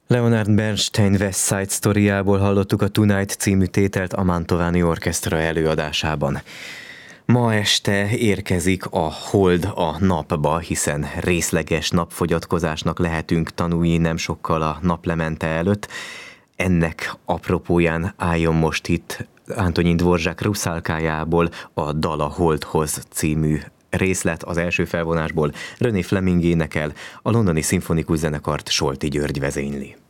Leonard Bernstein West Side Storyából hallottuk a Tonight című tételt a Mantovani Orchestra előadásában. Ma este érkezik a hold a napba, hiszen részleges napfogyatkozásnak lehetünk tanulni nem sokkal a naplemente előtt. Ennek apropóján álljon most itt Antonin Dvorak Ruszálkájából a Dal a Holdhoz című részlet, az első felvonásból René Fleming énekel, a Londoni Szimfonikus Zenekart Solti György vezényli.